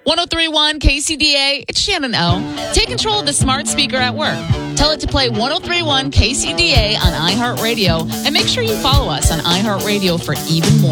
1031 KCDA, it's Shannon O. Take control of the smart speaker at work. Tell it to play 1031 KCDA on iHeartRadio, and make sure you follow us on iHeartRadio for even more.